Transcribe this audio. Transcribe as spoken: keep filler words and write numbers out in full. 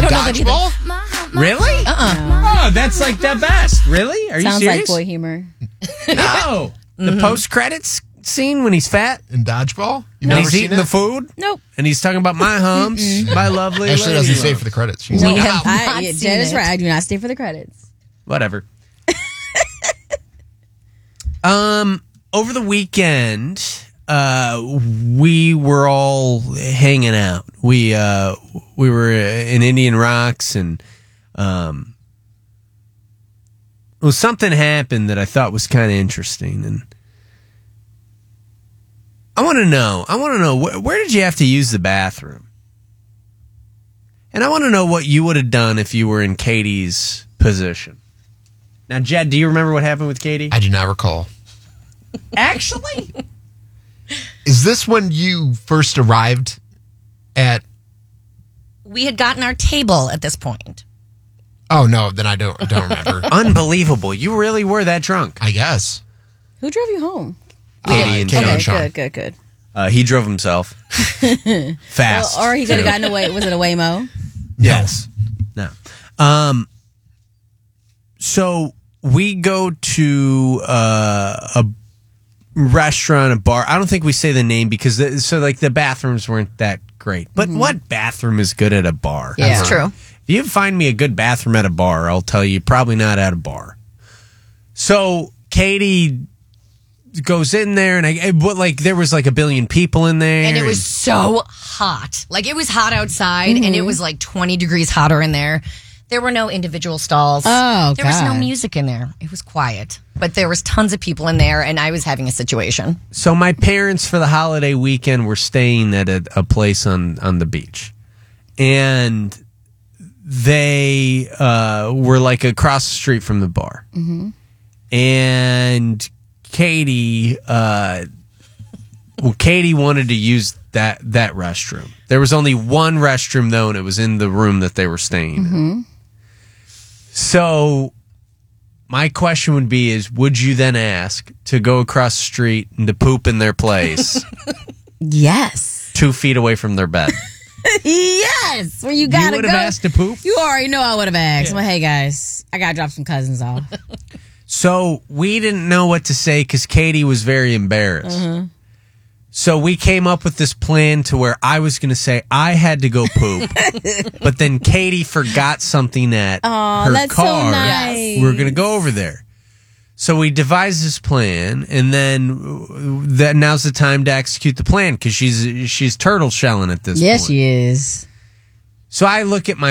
don't know that either. Dodgeball? Really? Uh-uh. Oh, that's like the best. Really? Are you Sounds serious? like boy humor. No. The post credits scene when he's fat In Dodgeball? You've and never he's seen eating it? the food Nope. and he's talking about my humps, my lovely. Ashley lady doesn't stay love. for the credits. She's We like, have "Oh, I, not yeah, seen Jed is it. right. I do not stay for the credits. Whatever. um, over the weekend, uh, we were all hanging out. We uh, we were in Indian Rocks, and um, well, something happened that I thought was kind of interesting, and I want to know. I want to know wh- where did you have to use the bathroom, and I want to know what you would have done if you were in Katie's position. Now, Jed, do you remember what happened with Katie? I do not recall. Actually, Is this when you first arrived at... We had gotten our table at this point. Oh, no, then I don't, don't remember. unbelievable! You really were that drunk. I guess. Who drove you home? Katie and Katie Sean. and Okay, Sean. good, good, good. Uh, he drove himself fast. Well, or he could have too. gotten away. Was it a Waymo? Yes. No. Um. So we go to uh, a restaurant, a bar. I don't think we say the name because the, so like the bathrooms weren't that great. But what bathroom is good at a bar? Yeah. It's true. If you find me a good bathroom at a bar, I'll tell you probably not at a bar. So Katie goes in there, and I but like there was like a billion people in there, And it was so hot. Like, it was hot outside, and it was like twenty degrees hotter in there. There were no individual stalls. Oh, There was no God. music in there. It was quiet. But there was tons of people in there, and I was having a situation. So my parents for the holiday weekend were staying at a, a place on, on the beach. And they uh, were like across the street from the bar. Mm-hmm. And Katie, uh, well, Katie wanted to use that, that restroom. There was only one restroom, though, and it was in the room that they were staying in. So my question would be is, would you then ask to go across the street and to poop in their place Yes. two feet away from their bed? Yes. Where you You gotta would go. have asked to poop? You already know I would have asked. I'm like, hey guys, I gotta drop some cousins off. So we didn't know what to say because Katie was very embarrassed. So we came up with this plan to where I was going to say I had to go poop, but then Katie forgot something at Aw, her that's so car. nice. We were going to go over there. So we devised this plan, and then that now's the time to execute the plan because she's she's turtle shelling at this Yes, point. she is. So I look at my